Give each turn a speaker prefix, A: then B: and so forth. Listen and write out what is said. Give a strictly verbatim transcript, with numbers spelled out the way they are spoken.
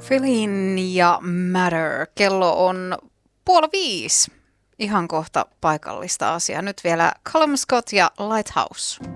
A: Feeling ja Matter. Kello on puoli viisi. Ihan kohta paikallista asiaa. Nyt vielä Callum Scott ja Lighthouse.